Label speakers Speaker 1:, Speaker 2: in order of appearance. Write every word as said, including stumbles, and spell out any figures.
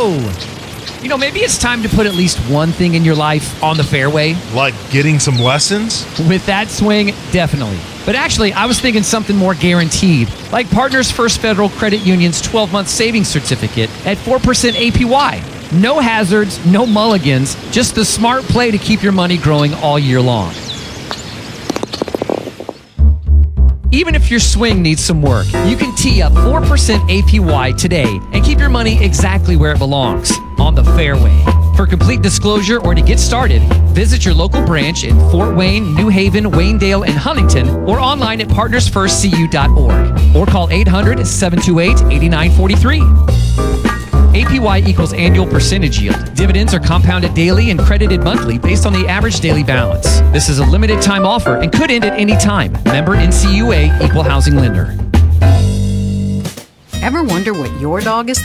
Speaker 1: go. You know, maybe it's time to put at least one thing in your life on the fairway.
Speaker 2: Like getting some lessons?
Speaker 1: With that swing, definitely. But actually, I was thinking something more guaranteed, like Partners First Federal Credit Union's twelve-month savings certificate at four percent A P Y. No hazards, no mulligans, just the smart play to keep your money growing all year long. Even if your swing needs some work, you can tee up four percent A P Y today and keep your money exactly where it belongs, on the fairway. For complete disclosure or to get started, visit your local branch in Fort Wayne, New Haven, Waynedale, and Huntington, or online at partners first c u dot org, or call eight hundred, seven two eight, eight nine four three. A P Y equals annual percentage yield. Dividends are compounded daily and credited monthly based on the average daily balance. This is a limited time offer and could end at any time. Member N C U A, Equal Housing Lender.
Speaker 3: Ever wonder what your dog is